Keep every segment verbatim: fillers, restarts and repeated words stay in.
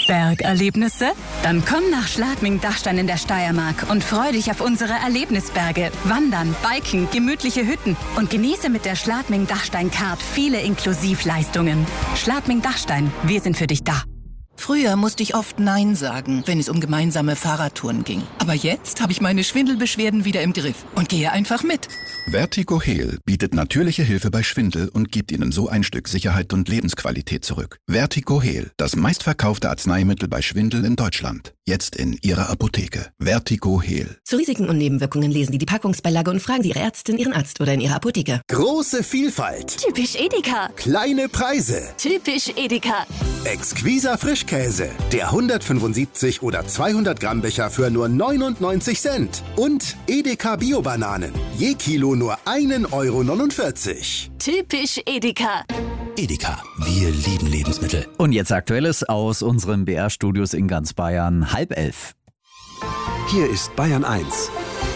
Bergerlebnisse? Dann komm nach Schladming-Dachstein in der Steiermark und freu dich auf unsere Erlebnisberge. Wandern, Biken, gemütliche Hütten und genieße mit der Schladming-Dachstein-Card viele Inklusivleistungen. Schladming-Dachstein, wir sind für dich da. Früher musste ich oft Nein sagen, wenn es um gemeinsame Fahrradtouren ging. Aber jetzt habe ich meine Schwindelbeschwerden wieder im Griff und gehe einfach mit. Vertigo Heal bietet natürliche Hilfe bei Schwindel und gibt Ihnen so ein Stück Sicherheit und Lebensqualität zurück. Vertigo Heal, das meistverkaufte Arzneimittel bei Schwindel in Deutschland. Jetzt in Ihrer Apotheke. Vertigo Heal. Zu Risiken und Nebenwirkungen lesen Sie die Packungsbeilage und fragen Sie Ihre Ärztin, Ihren Arzt oder in Ihrer Apotheke. Große Vielfalt. Typisch Edeka. Kleine Preise. Typisch Edeka. Exquiser Frischkäse. Der hundertfünfundsiebzig oder zweihundert Gramm Becher für nur neunundneunzig Cent. Und Edeka Bio-Bananen. Je Kilo nur ein Euro neunundvierzig. Typisch Edeka. Edeka, wir lieben Lebensmittel. Und jetzt Aktuelles aus unseren B R-Studios in ganz Bayern, halb elf. Hier ist Bayern eins.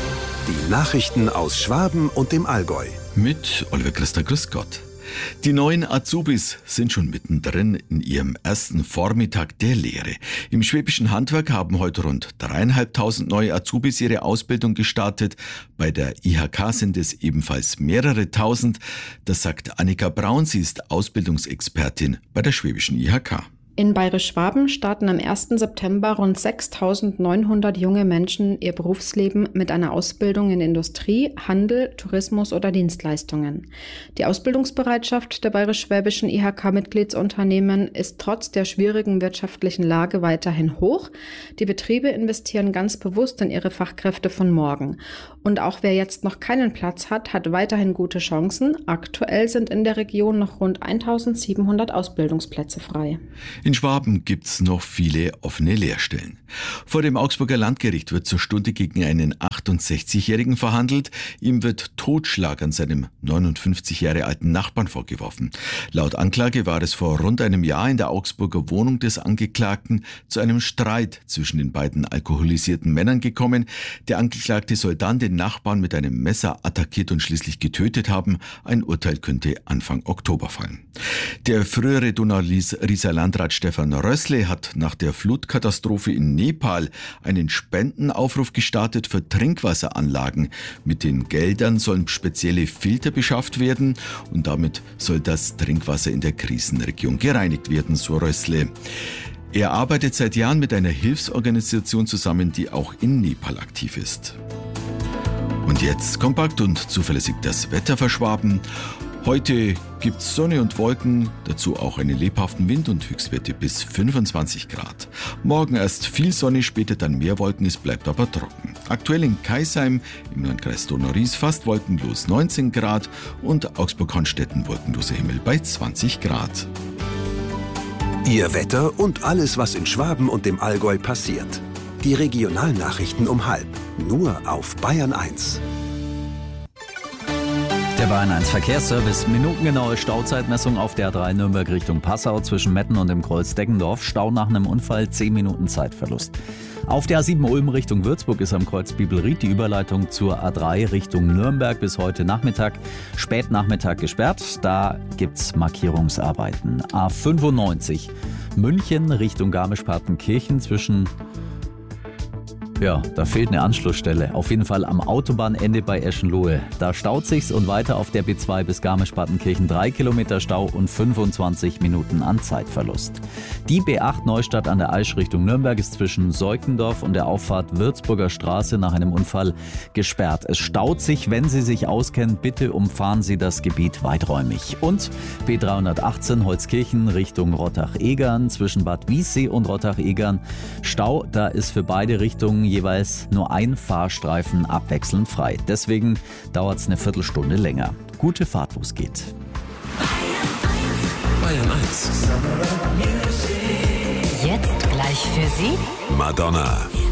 Die Nachrichten aus Schwaben und dem Allgäu. Mit Oliver Christa, grüß Gott. Die neuen Azubis sind schon mittendrin in ihrem ersten Vormittag der Lehre. Im schwäbischen Handwerk haben heute rund dreieinhalbtausend neue Azubis ihre Ausbildung gestartet. Bei der I H K sind es ebenfalls mehrere tausend. Das sagt Annika Braun, sie ist Ausbildungsexpertin bei der schwäbischen I H K. In Bayerisch-Schwaben starten am ersten September rund sechstausendneunhundert junge Menschen ihr Berufsleben mit einer Ausbildung in Industrie, Handel, Tourismus oder Dienstleistungen. Die Ausbildungsbereitschaft der bayerisch-schwäbischen I H K-Mitgliedsunternehmen ist trotz der schwierigen wirtschaftlichen Lage weiterhin hoch. Die Betriebe investieren ganz bewusst in ihre Fachkräfte von morgen. Und auch wer jetzt noch keinen Platz hat, hat weiterhin gute Chancen. Aktuell sind in der Region noch rund eintausendsiebenhundert Ausbildungsplätze frei. In Schwaben gibt's noch viele offene Lehrstellen. Vor dem Augsburger Landgericht wird zur Stunde gegen einen achtundsechzigjährigen verhandelt. Ihm wird Totschlag an seinem neunundfünfzig Jahre alten Nachbarn vorgeworfen. Laut Anklage war es vor rund einem Jahr in der Augsburger Wohnung des Angeklagten zu einem Streit zwischen den beiden alkoholisierten Männern gekommen. Der Angeklagte soll dann den Nachbarn mit einem Messer attackiert und schließlich getötet haben. Ein Urteil könnte Anfang Oktober fallen. Der frühere Donau-Rieser Landrat Stefan Rössle hat nach der Flutkatastrophe in Nepal einen Spendenaufruf gestartet für Trinkwasseranlagen. Mit den Geldern sollen spezielle Filter beschafft werden und damit soll das Trinkwasser in der Krisenregion gereinigt werden, so Rössle. Er arbeitet seit Jahren mit einer Hilfsorganisation zusammen, die auch in Nepal aktiv ist. Und jetzt kompakt und zuverlässig das Wetter für Schwaben. Heute gibt's Sonne und Wolken, dazu auch einen lebhaften Wind und Höchstwerte bis fünfundzwanzig Grad. Morgen erst viel Sonne, später dann mehr Wolken, es bleibt aber trocken. Aktuell in Kaisheim im Landkreis Donau-Ries fast wolkenlos neunzehn Grad und Augsburg-Hornstetten wolkenloser Himmel bei zwanzig Grad. Ihr Wetter und alles, was in Schwaben und dem Allgäu passiert. Die Regionalnachrichten um halb, nur auf Bayern eins. Der Bayern eins Verkehrsservice. Minutengenaue Stauzeitmessung auf der A drei Nürnberg Richtung Passau zwischen Metten und dem Kreuz Deggendorf. Stau nach einem Unfall, zehn Minuten Zeitverlust. Auf der A sieben Ulm Richtung Würzburg ist am Kreuz Bibelried die Überleitung zur A drei Richtung Nürnberg bis heute Nachmittag, Spätnachmittag gesperrt. Da gibt's Markierungsarbeiten. A fünfundneunzig München Richtung Garmisch-Partenkirchen zwischen... Ja, da fehlt eine Anschlussstelle. Auf jeden Fall am Autobahnende bei Eschenlohe. Da staut sich's und weiter auf der B zwei bis Garmisch-Partenkirchen drei Kilometer Stau und fünfundzwanzig Minuten an Zeitverlust. Die B acht Neustadt an der Aisch Richtung Nürnberg ist zwischen Seukendorf und der Auffahrt Würzburger Straße nach einem Unfall gesperrt. Es staut sich, wenn Sie sich auskennen, bitte umfahren Sie das Gebiet weiträumig. Und B dreihundertachtzehn Holzkirchen Richtung Rottach-Egern zwischen Bad Wiessee und Rottach-Egern. Stau, da ist für beide Richtungen jeweils nur ein Fahrstreifen abwechselnd frei. Deswegen dauert es eine Viertelstunde länger. Gute Fahrt, wo es geht. Bayern eins. Jetzt gleich für Sie Madonna.